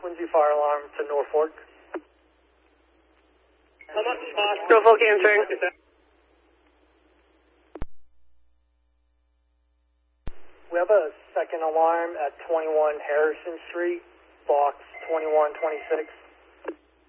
Quincy fire alarm to Norfolk. Norfolk answering. We have a second alarm at 21 Harrison Street, box 2126.